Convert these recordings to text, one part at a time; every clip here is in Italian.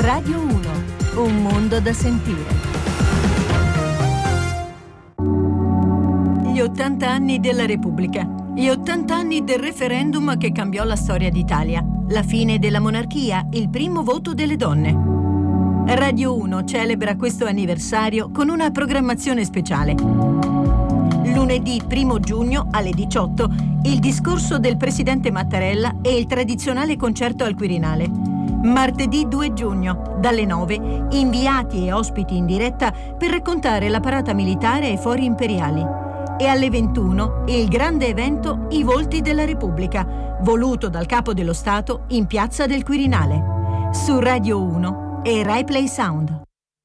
Radio 1, un mondo da sentire. Gli 80 anni della Repubblica, gli 80 anni del referendum che cambiò la storia d'Italia, la fine della monarchia, il primo voto delle donne. Radio 1 celebra questo anniversario con una programmazione speciale. Lunedì 1 giugno alle 18, il discorso del presidente Mattarella e il tradizionale concerto al Quirinale. Martedì 2 giugno, dalle 9, inviati e ospiti in diretta per raccontare la parata militare ai fori imperiali. E alle 21, il grande evento I Volti della Repubblica, voluto dal Capo dello Stato in Piazza del Quirinale. Su Radio 1 e Rai Play Sound.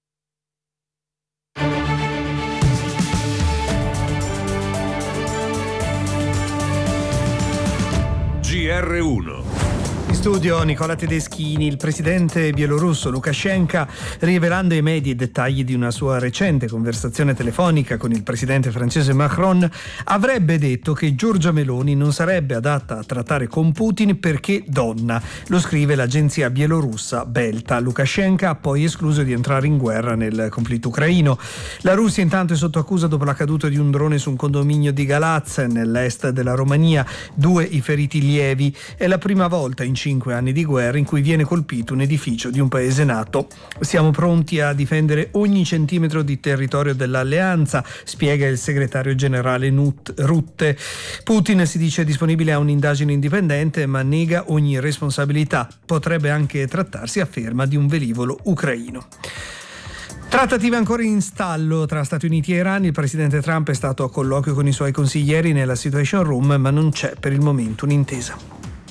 GR1. In studio Nicola Tedeschini. Il presidente bielorusso Lukashenko, rivelando ai media i dettagli di una sua recente conversazione telefonica con il presidente francese Macron, avrebbe detto che Giorgia Meloni non sarebbe adatta a trattare con Putin perché donna. Lo scrive l'agenzia bielorussa Belta. Lukashenko ha poi escluso di entrare in guerra nel conflitto ucraino. La Russia intanto è sotto accusa dopo la caduta di un drone su un condominio di Galaz nell'est della Romania. 2 i feriti lievi. È la prima volta in 5 anni di guerra in cui viene colpito un edificio di un paese NATO. Siamo pronti a difendere ogni centimetro di territorio dell'alleanza, spiega il segretario generale Rutte. Putin si dice disponibile a un'indagine indipendente ma nega ogni responsabilità. Potrebbe anche trattarsi, afferma, di un velivolo ucraino. Trattative ancora in stallo tra Stati Uniti e Iran. Il presidente Trump è stato a colloquio con i suoi consiglieri nella Situation Room, ma non c'è per il momento un'intesa.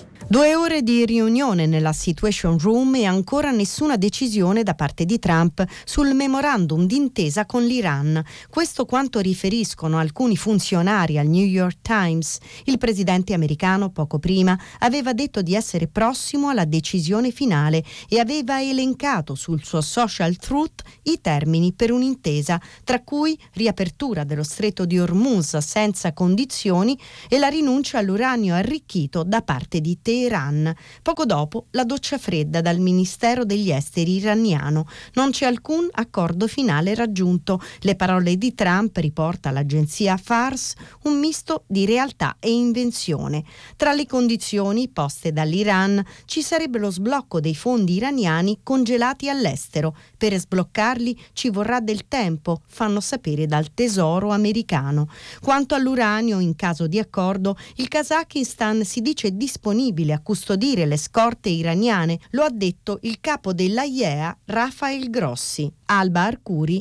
2 ore di riunione nella Situation Room e ancora nessuna decisione da parte di Trump sul memorandum d'intesa con l'Iran. Questo quanto riferiscono alcuni funzionari al New York Times. Il presidente americano poco prima aveva detto di essere prossimo alla decisione finale e aveva elencato sul suo social Truth i termini per un'intesa, tra cui riapertura dello stretto di Hormuz senza condizioni e la rinuncia all'uranio arricchito da parte di Teheran. Poco dopo la doccia fredda dal Ministero degli Esteri iraniano. Non c'è alcun accordo finale raggiunto. Le parole di Trump, riporta l'agenzia Fars, un misto di realtà e invenzione. Tra le condizioni poste dall'Iran ci sarebbe lo sblocco dei fondi iraniani congelati all'estero. Per sbloccarli ci vorrà del tempo, fanno sapere dal Tesoro americano. Quanto all'uranio, in caso di accordo, il Kazakistan si dice disponibile a custodire le scorte iraniane, lo ha detto il capo dell'AIEA Rafael Grossi. Alba Arcuri,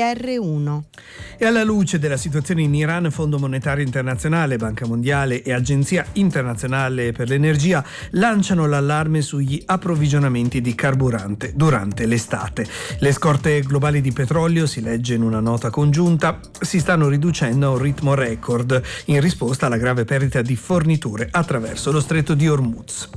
GR1. E alla luce della situazione in Iran, Fondo Monetario Internazionale, Banca Mondiale e Agenzia Internazionale per l'Energia lanciano l'allarme sugli approvvigionamenti di carburante durante l'estate. Le scorte globali di petrolio, si legge in una nota congiunta, si stanno riducendo a un ritmo record in risposta alla grave perdita di forniture attraverso lo stretto di Hormuz.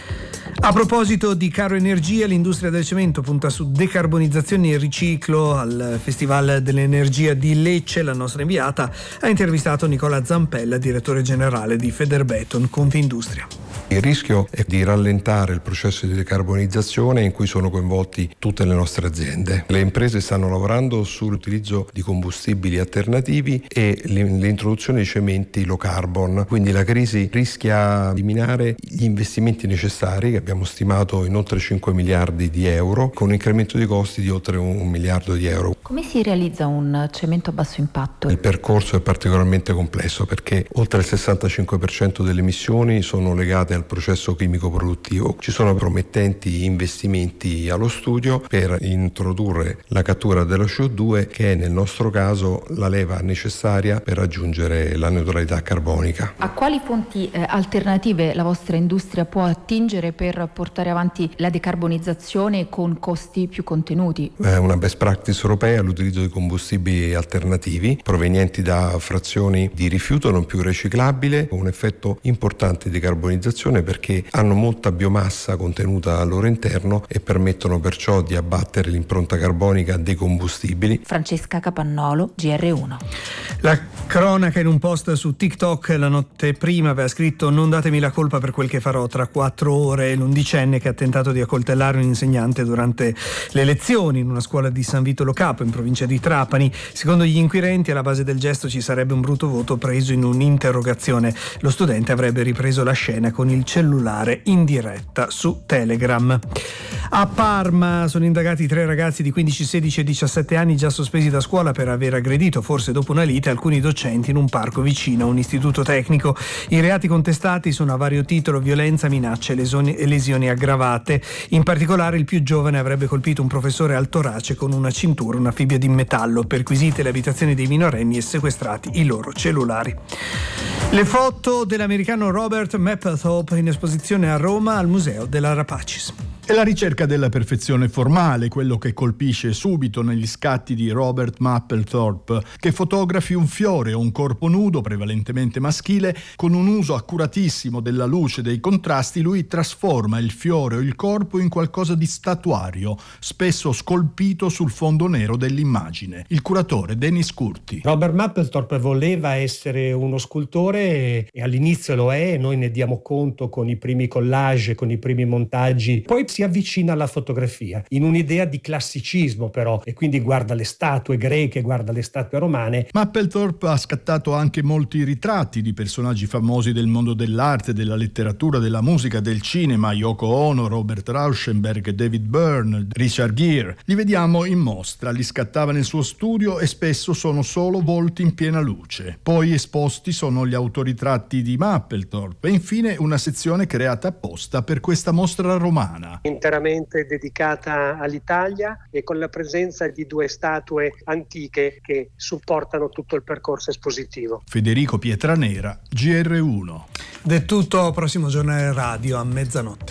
A proposito di caro energia, l'industria del cemento punta su decarbonizzazione e riciclo. Al Festival dell'Energia di Lecce la nostra inviata ha intervistato Nicola Zampella, direttore generale di Federbeton Confindustria. Il rischio è di rallentare il processo di decarbonizzazione in cui sono coinvolti tutte le nostre aziende. Le imprese stanno lavorando sull'utilizzo di combustibili alternativi e l'introduzione di cementi low carbon, quindi la crisi rischia di minare gli investimenti necessari che abbiamo stimato in oltre 5 miliardi di euro, con un incremento di costi di oltre 1 miliardo di euro. Come si realizza un cemento a basso impatto? Il percorso è particolarmente complesso perché oltre il 65% delle emissioni sono legate al processo chimico produttivo. Ci sono promettenti investimenti allo studio per introdurre la cattura dello CO2, che è nel nostro caso la leva necessaria per raggiungere la neutralità carbonica. A quali fonti alternative la vostra industria può attingere per portare avanti la decarbonizzazione con costi più contenuti? Una best practice europea è l'utilizzo di combustibili alternativi provenienti da frazioni di rifiuto non più riciclabile, con un effetto importante di decarbonizzazione carbonizzazione perché hanno molta biomassa contenuta al loro interno e permettono perciò di abbattere l'impronta carbonica dei combustibili. Francesca Capannolo, GR1. La cronaca in un post su TikTok la notte prima aveva scritto: non datemi la colpa per quel che farò. Tra 4 ore l'11enne che ha tentato di accoltellare un insegnante durante le lezioni in una scuola di San Vito Lo Capo in provincia di Trapani. Secondo gli inquirenti alla base del gesto ci sarebbe un brutto voto preso in un'interrogazione. Lo studente avrebbe ripreso la scena con il cellulare in diretta su Telegram. A Parma sono indagati 3 ragazzi di 15, 16 e 17 anni già sospesi da scuola per aver aggredito, forse dopo una lite, alcuni docenti in un parco vicino a un istituto tecnico. I reati contestati sono a vario titolo violenza, minacce e lesioni aggravate. In particolare il più giovane avrebbe colpito un professore al torace con una cintura, una fibbia di metallo. Perquisite le abitazioni dei minorenni e sequestrati i loro cellulari. Le foto dell'americano Robert Mapplethorpe in esposizione a Roma al Museo della Rapacis. È la ricerca della perfezione formale quello che colpisce subito negli scatti di Robert Mapplethorpe, che fotografi un fiore o un corpo nudo, prevalentemente maschile, con un uso accuratissimo della luce e dei contrasti. Lui trasforma il fiore o il corpo in qualcosa di statuario, spesso scolpito sul fondo nero dell'immagine. Il curatore Dennis Curti. Robert Mapplethorpe voleva essere uno scultore e all'inizio lo è, e noi ne diamo conto con i primi collage, con i primi montaggi. Poi si avvicina alla fotografia in un'idea di classicismo però, e quindi guarda le statue greche, guarda le statue romane. Mapplethorpe ha scattato anche molti ritratti di personaggi famosi del mondo dell'arte, della letteratura, della musica, del cinema: Yoko Ono, Robert Rauschenberg, David Byrne, Richard Gere. Li vediamo in mostra, li scattava nel suo studio e spesso sono solo volti in piena luce. Poi esposti sono gli autoritratti di Mapplethorpe e infine una sezione creata apposta per questa mostra romana, interamente dedicata all'Italia e con la presenza di 2 statue antiche che supportano tutto il percorso espositivo. Federico Pietranera, GR1. Del tutto, prossimo giornale radio a mezzanotte.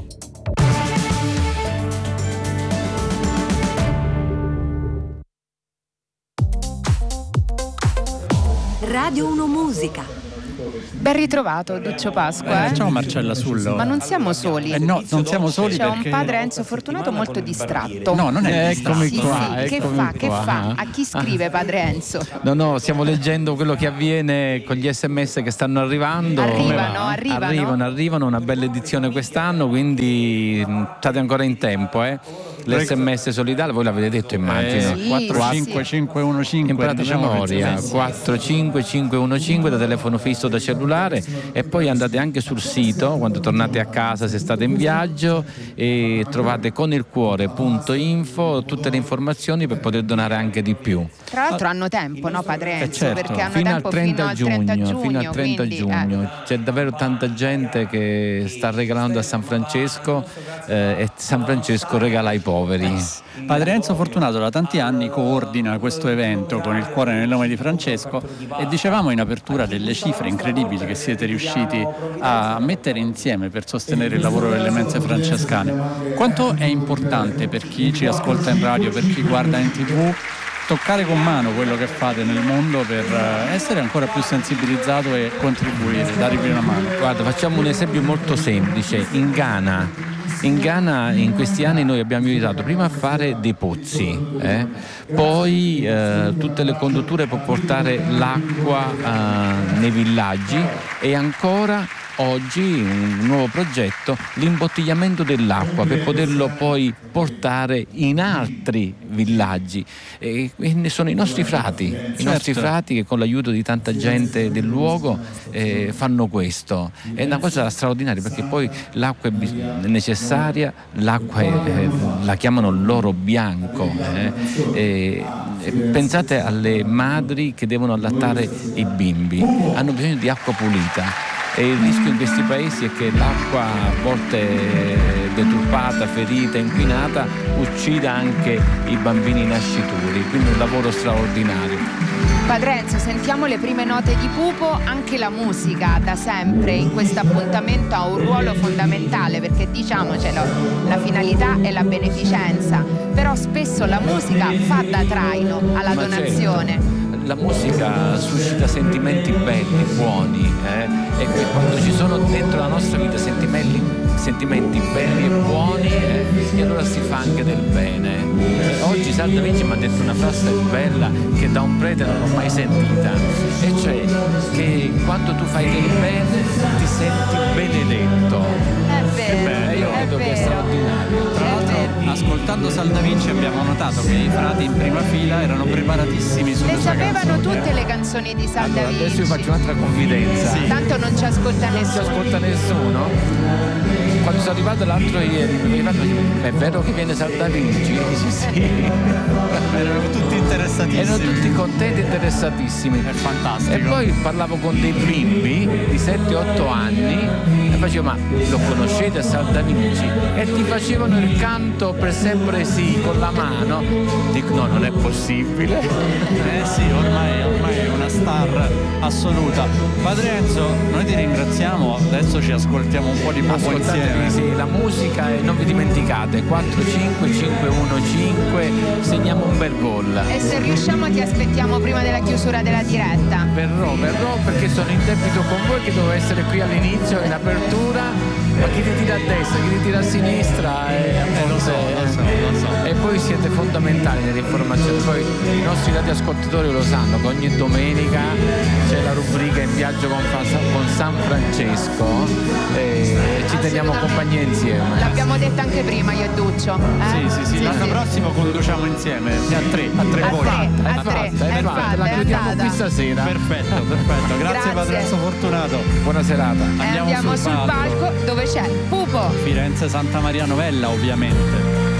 Radio 1 Musica. Ben ritrovato Duccio Pasqua. Ciao Marcella Sullo. Ma non siamo soli. No, non siamo soli. C'è perché un padre Enzo Fortunato molto distratto. No, non è eccomi qua. Sì. Che fa? A chi scrive padre Enzo? No, stiamo leggendo quello che avviene con gli SMS che stanno arrivando. Arrivano, una bella edizione quest'anno, quindi state ancora in tempo, L'SMS solidale, voi l'avete detto immagino. 45515 imparate a memoria, 45515 da telefono fisso, da cellulare, e poi andate anche sul sito quando tornate a casa, se state in viaggio, e trovate conilcuore.info tutte le informazioni per poter donare anche di più. Tra l'altro hanno tempo, no padre Enzo? Certo, perché hanno fino tempo al 30 giugno, fino al 30 giugno. C'è davvero tanta gente che sta regalando a San Francesco, e San Francesco regala ai poveri. Padre Enzo Fortunato da tanti anni coordina questo evento con il cuore nel nome di Francesco, e dicevamo in apertura delle cifre incredibili che siete riusciti a mettere insieme per sostenere il lavoro delle mense francescane. Quanto è importante per chi ci ascolta in radio, per chi guarda in TV, toccare con mano quello che fate nel mondo per essere ancora più sensibilizzato e contribuire, darvi una mano? Guarda, facciamo un esempio molto semplice. In Ghana in questi anni noi abbiamo aiutato prima a fare dei pozzi, poi tutte le condutture per portare l'acqua nei villaggi, e ancora oggi un nuovo progetto, l'imbottigliamento dell'acqua per poterlo poi portare in altri villaggi, e sono i nostri frati, nostri frati che con l'aiuto di tanta gente del luogo fanno questo. È una cosa straordinaria, perché poi l'acqua è necessaria, l'acqua la chiamano l'oro bianco, pensate alle madri che devono allattare i bimbi, hanno bisogno di acqua pulita. E il rischio in questi paesi è che l'acqua, a volte deturpata, ferita, inquinata, uccida anche i bambini nascituri, quindi un lavoro straordinario. Padre Enzo, sentiamo le prime note di Pupo. Anche la musica da sempre in questo appuntamento ha un ruolo fondamentale, perché diciamocelo, la finalità è la beneficenza, però spesso la musica fa da traino alla donazione. Certo. la musica suscita sentimenti belli, buoni, e quando ci sono dentro la nostra vita sentimenti belli e buoni, e allora si fa anche del bene. Oggi Salda Vinci mi ha detto una frase bella che da un prete non l'ho mai sentita, e cioè che quando tu fai del bene ti senti benedetto. È vero, io credo che è straordinario. Tra l'altro, ascoltando Salda Vinci abbiamo notato che i frati in prima fila erano preparatissimi sulle le sue sapevano canzoni. tutte le canzoni di Salda Vinci. Adesso io faccio un'altra confidenza. Sì. Tanto non ci ascolta nessuno. Quando sono arrivato l'altro ieri mi aveva detto: è vero che viene Salda Vinci? Sì. Erano tutti interessatissimi. Erano tutti contenti e interessatissimi. È fantastico. E poi parlavo con dei bimbi di 7-8 anni e facevo: ma lo conoscete Salda Vinci? E ti facevano il canto per sempre sì con la mano. Dico: no, non è possibile. Sì, ormai è una star assoluta. Padre Enzo, noi ti ringraziamo, adesso ci ascoltiamo un po' di poco insieme. Sì, la musica, e non vi dimenticate 4-5-5-1-5, segniamo un bel gol. E se riusciamo ti aspettiamo prima della chiusura della diretta. Verrò perché sono in debito con voi, che dovevo essere qui all'inizio in apertura, ma chi ti tira a destra, chi ti tira a sinistra, lo so. E voi siete fondamentali nell'informazione. Poi i nostri radioascoltatori lo sanno che ogni domenica c'è la rubrica In viaggio con San Francesco, e ci teniamo compagnia insieme. L'abbiamo detto anche prima io e Duccio. Sì. L'anno prossimo conduciamo insieme a tre voli. È fatta, la chiudiamo qui stasera. Perfetto. Grazie Padre Enzo Fortunato. Buona serata. Andiamo sul palco dove c'è Pupo. Firenze Santa Maria Novella, ovviamente.